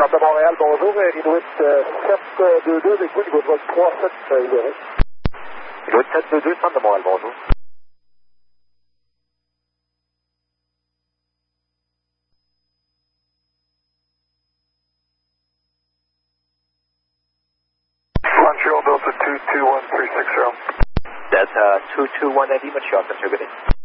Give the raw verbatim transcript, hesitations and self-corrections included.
Centre de Montréal, bonjour. Inuit sept deux deux avec vous, niveau de vol trois sept zéro. Inuit sept deux deux, Centre de Montréal, bonjour. Montreal Delta two two one three six zero. Delta two two one Eddie, Montreal, Centre, good day.